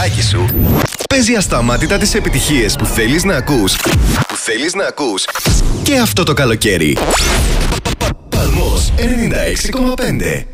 βιντεάκι σου παίζει ασταμάτητα τις επιτυχίες που θέλεις να ακούς. Και αυτό το καλοκαίρι. Παλμός 96,5.